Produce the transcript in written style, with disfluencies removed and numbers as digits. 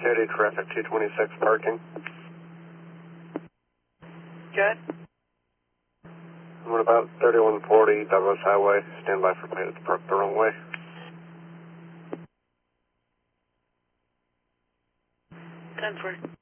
Cody, traffic 226 parking. Good. I'm at about 3140 Douglas Highway. Stand by for pilots to park the wrong way. 10-4.